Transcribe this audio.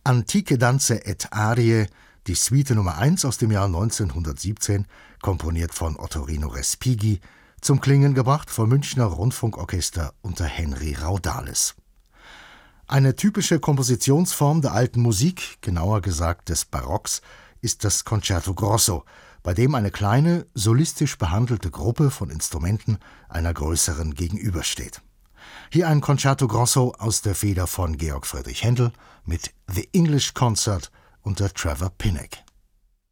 Antiche Danze et Arie, die Suite Nummer 1 aus dem Jahr 1917, komponiert von Ottorino Respighi, zum Klingen gebracht vom Münchner Rundfunkorchester unter Henry Raudales. Eine typische Kompositionsform der alten Musik, genauer gesagt des Barocks, ist das Concerto Grosso, bei dem eine kleine, solistisch behandelte Gruppe von Instrumenten einer größeren gegenübersteht. Hier ein Concerto Grosso aus der Feder von Georg Friedrich Händel mit The English Concert unter Trevor Pinnock.